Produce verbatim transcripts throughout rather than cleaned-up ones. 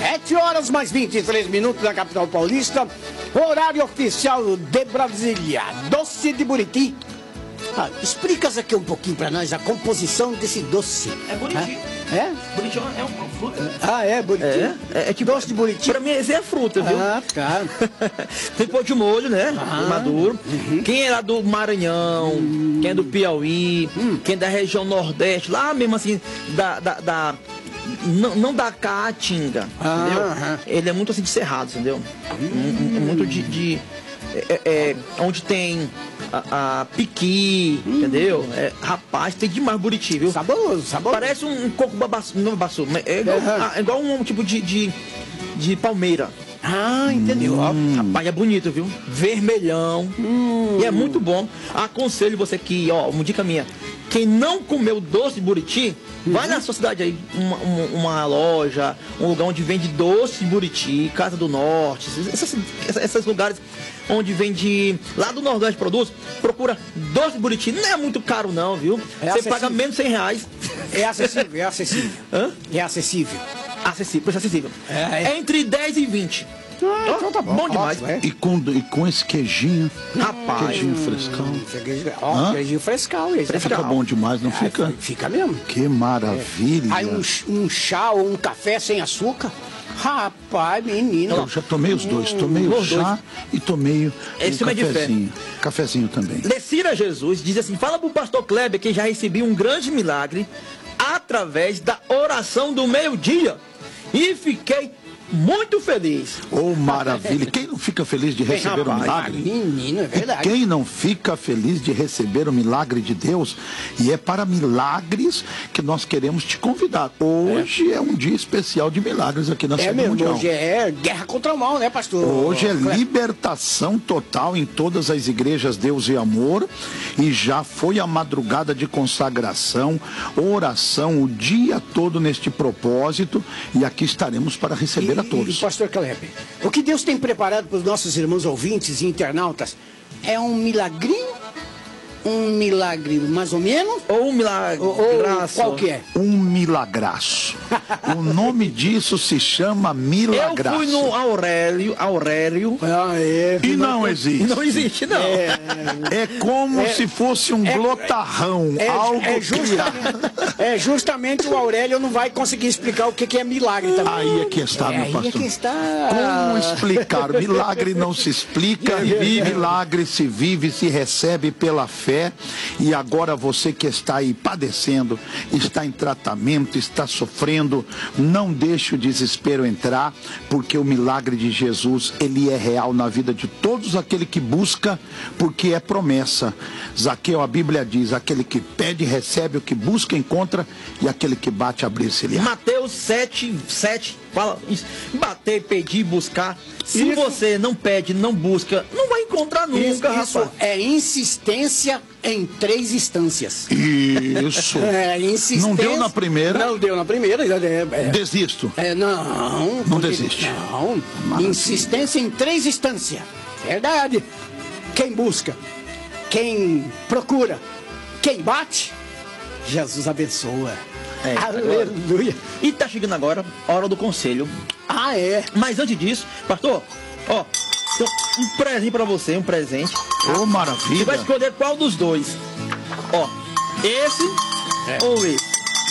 sete horas mais vinte e três minutos na capital paulista. Horário oficial de Brasília. Doce de Buriti. Ah, explica aqui um pouquinho pra nós a composição desse doce. É bonitinho. Ah, é? Buriti é uma fruta. Ah, é? Buriti? É, é, é tipo doce de Buriti. Pra mim, esse é fruta, viu? Ah, tá. Tem pão de molho, né? Ah, maduro. Uhum. Quem é lá do Maranhão, hum. quem é do Piauí, hum. quem é da região Nordeste, lá mesmo assim, da... da, da não, não da Caatinga, ah, entendeu? Ah. Ele é muito assim de cerrado, entendeu? Hum. É muito de... de é, é, onde tem... A, a piqui, hum. entendeu? É, rapaz, tem demais Buriti, viu? Saboroso, saboroso. Parece um, um coco babaçu, não babaçu, é igual, uhum. é igual um, um tipo de, de, de palmeira. Ah, entendeu? Hum. Rapaz, é bonito, viu? Vermelhão. Hum. E é muito bom. Aconselho você que, ó, uma dica minha. Quem não comeu doce de Buriti, uhum. vai na sua cidade aí, uma, uma, uma loja, um lugar onde vende doce de Buriti, Casa do Norte, esses, esses lugares onde vende lá do Nordeste produtos, procura doce de Buriti. Não é muito caro não, viu? É Você acessível. Paga menos de cem reais. É acessível, é acessível. Hã? É acessível. Acessível, preço acessível. É, é. Entre dez e vinte. Ah, então tá bom. Bom demais. Ótimo, é. e, com, e com esse queijinho. Rapaz. Queijinho frescal. Queijinho, ó, queijinho frescal. Esse fica frescal. bom demais, não é, fica? Fica mesmo. Que maravilha. É. Aí um, um chá ou um café sem açúcar. Rapaz, menino. Eu já tomei os dois. Tomei hum, o chá dois. e tomei o Esse um cafezinho. Cafezinho também. Lecira Jesus diz assim, fala pro pastor Kleber que já recebi um grande milagre através da oração do meio-dia. E fiquei muito feliz. Oh, maravilha. Quem não fica feliz de receber o um milagre? Menino, é verdade. E quem não fica feliz de receber o milagre de Deus? E é para milagres que nós queremos te convidar. Hoje é, é um dia especial de milagres aqui na Cidade Mundial. Hoje é guerra contra o mal, né, pastor? Hoje é libertação total em todas as igrejas Deus e Amor. E já foi a madrugada de consagração, oração, o dia todo neste propósito. E aqui estaremos para receber a todos. E, pastor Kleber, o que Deus tem preparado para os nossos irmãos ouvintes e internautas é um milagrinho? Um milagre mais ou menos? Ou um milagre? Ou, ou qual que é? Um milagraço. O nome disso se chama milagraço. Eu fui no Aurélio, Aurélio. Ah, é, e não, não existe. Não existe, não. É, é como é, se fosse um é, glotarrão. É, algo é, justamente, é justamente o Aurélio não vai conseguir explicar o que, que é milagre também. Aí é que está, é, meu pastor. Aí é que está. Como explicar? Milagre não se explica, milagre se vive, se recebe pela fé. E agora você que está aí padecendo, está em tratamento, está sofrendo, não deixe o desespero entrar, porque o milagre de Jesus, ele é real na vida de todos aquele que busca, porque é promessa. Zaqueu, a Bíblia diz, aquele que pede, recebe, o que busca, encontra, e aquele que bate, abrir-se-lhe-á. Mateus sete, sete, fala isso, bater, pedir, buscar. Se isso. você não pede, não busca, não vai encontrar nunca, isso, rapaz. Isso é insistência em três instâncias. Isso. É, insistência. Não deu na primeira? Não deu na primeira. É, é, Desisto. É, não. Não desiste. Não. Maravilha. Insistência em três instâncias. Verdade. Quem busca, quem procura, quem bate, Jesus abençoa. É, aleluia. E tá chegando agora a hora do conselho. Ah, é? Mas antes disso, pastor, ó, um presente pra você, um presente. Ô, oh, maravilha. Você vai escolher qual dos dois. Ó, esse é. ou esse?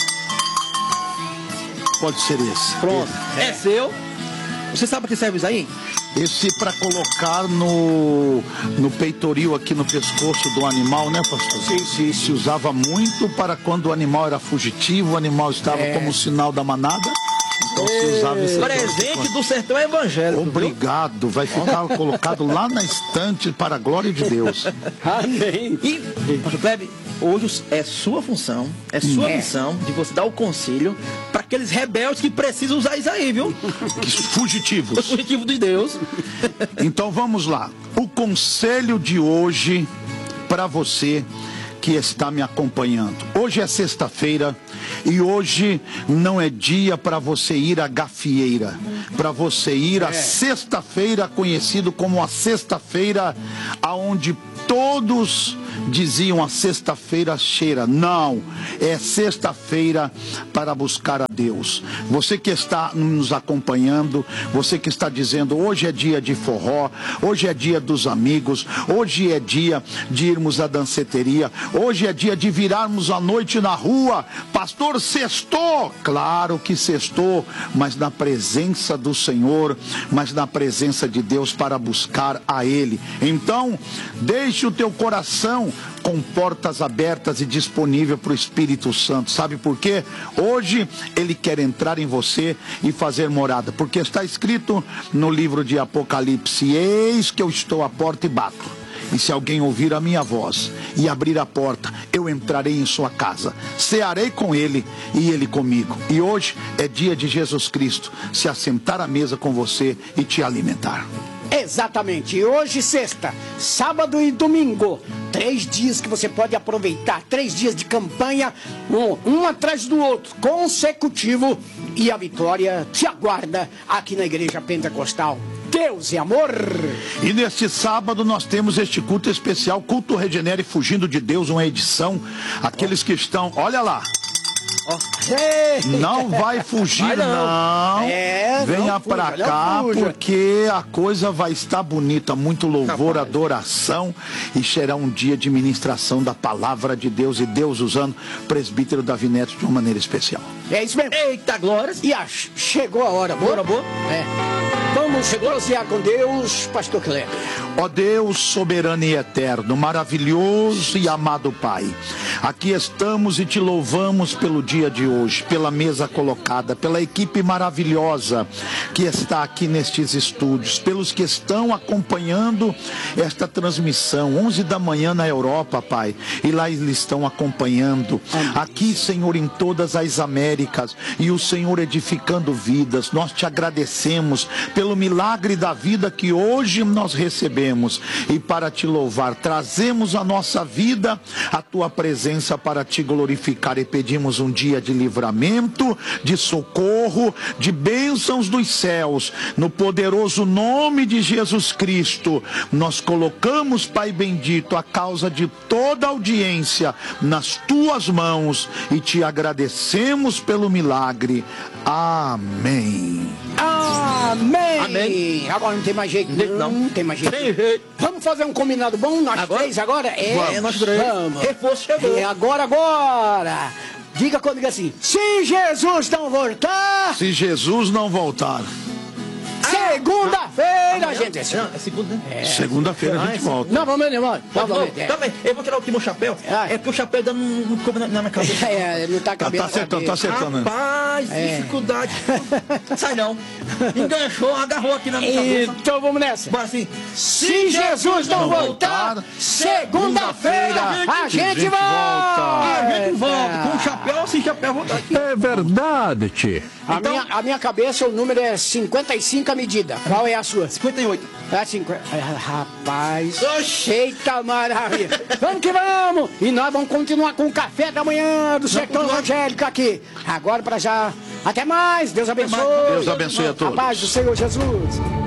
Pode ser esse. Pronto, é, é seu. Você sabe para que serve isso aí? Esse para colocar no, no peitoril aqui no pescoço do animal, né, pastor? Sim, sim. Se usava muito para quando o animal era fugitivo, o animal estava é. como sinal da manada. Então se usava esse presente do sertão evangélico. Obrigado, viu? Vai ficar colocado lá na estante para a glória de Deus. Amém. E, pastor Kleber, hoje é sua função, é sua é. missão de você dar o conselho para aqueles rebeldes que precisam usar isso aí, viu? Os fugitivos. Os fugitivos de Deus. Então vamos lá. O conselho de hoje para você que está me acompanhando. Hoje é sexta-feira e hoje não é dia para você ir à gafieira, para você ir à sexta-feira, conhecido como a sexta-feira, aonde todos diziam a sexta-feira cheira. Não, é sexta-feira para buscar a Deus. Você que está nos acompanhando, você que está dizendo, hoje é dia de forró, hoje é dia dos amigos, hoje é dia de irmos à danceteria, hoje é dia de virarmos a noite na rua. Pastor, sextou? Claro que sextou, mas na presença do Senhor, mas na presença de Deus, para buscar a Ele. Então, deixe o teu coração com portas abertas e disponível para o Espírito Santo. Sabe por quê? Hoje Ele quer entrar em você e fazer morada, porque está escrito no livro de Apocalipse: eis que eu estou à porta e bato. E se alguém ouvir a minha voz e abrir a porta, eu entrarei em sua casa, cearei com ele e ele comigo. E hoje é dia de Jesus Cristo se assentar à mesa com você e te alimentar. Exatamente. E hoje, sexta, sábado e domingo, três dias que você pode aproveitar, três dias de campanha, um, um atrás do outro, consecutivo, e a vitória te aguarda aqui na Igreja Pentecostal Deus e Amor. E neste sábado nós temos este culto especial, Culto Regenere Fugindo de Deus, uma edição, aqueles que estão, olha lá. Não vai fugir, vai não. não. É, Venha não pra fuja, cá, porque a coisa vai estar bonita. Muito louvor, Rapaz. adoração. E será um dia de ministração da palavra de Deus. E Deus usando o presbítero Davi Neto de uma maneira especial. É isso mesmo. Eita, glória. E a, chegou a hora, boa? Hora boa? É. Vamos prosear com Deus, pastor Cleber. Ó Deus soberano e eterno, maravilhoso e amado Pai, aqui estamos e te louvamos pelo dia de hoje, pela mesa colocada, pela equipe maravilhosa que está aqui nestes estúdios, pelos que estão acompanhando esta transmissão, onze da manhã na Europa, Pai, e lá eles estão acompanhando, aqui, Senhor, em todas as Américas, e o Senhor edificando vidas. Nós te agradecemos pelo milagre da vida que hoje nós recebemos, e para te louvar, trazemos a nossa vida, a tua presença para te glorificar, e pedimos um dia de livramento, de socorro, de bênçãos dos céus, no poderoso nome de Jesus Cristo. Nós colocamos, Pai bendito, a causa de toda a audiência nas tuas mãos e te agradecemos pelo milagre. Amém. Amém. Amém. Agora não tem mais jeito, não. Não, não tem mais jeito. Tem jeito. Vamos fazer um combinado bom, nós agora? três agora? É, vamos. Nós três. Vamos. Reforço chegou. É agora, agora. Diga comigo assim: se Jesus não voltar... Se Jesus não voltar... Segunda-feira, gente. Não, é segunda, né? É. Segunda-feira a gente volta. Não, vamos, irmão. Vamos, é. Também, eu vou tirar o último chapéu. Ah. É porque o chapéu ainda não, não coube na, na minha cabeça. É, não tá cabendo. Tá acertando, tá acertando. Rapaz, é. dificuldade. Sai não. Enganchou, agarrou aqui na minha cabeça. Então vamos nessa. Bora assim. Se Jesus não voltar, segunda-feira a gente volta. A gente volta. Com o chapéu ou sem chapéu, voltar aqui. É verdade, tchê. A, então, minha, a minha cabeça, o número é cinquenta e cinco a medida. Qual é a sua? cinquenta e oito. É cinquenta. Rapaz. Oxi. Eita maravilha. Vamos que vamos. E nós vamos continuar com o café da manhã do Sertão Evangélico aqui. Agora para já. Até mais. Deus abençoe. Deus abençoe a todos. A paz do Senhor Jesus.